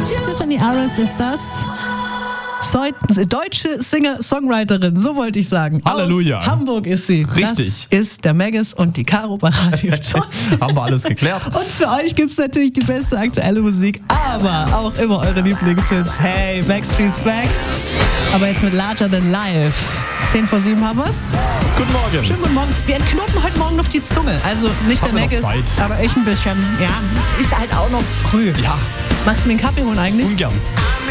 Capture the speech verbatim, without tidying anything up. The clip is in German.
Tiffany Harris ist das. So, deutsche Singer-Songwriterin, so wollte ich sagen. Halleluja. Aus Hamburg ist sie. Richtig. Das ist der Maggis und die Caro bei Radio Top. Haben wir alles geklärt. Und für euch gibt es natürlich die beste aktuelle Musik, aber auch immer eure Lieblingshits. Hey, Backstreet's Back. Aber jetzt mit Larger Than Life. zehn vor sieben haben wir's. Guten Morgen. Schönen guten Morgen. Wir entknoten heute Morgen noch die Zunge. Also nicht Haben der wir noch Maggis, Zeit? aber echt ein bisschen. Ja, ist halt auch noch früh. Ja, Magst du mir einen Kaffee holen eigentlich? ungern.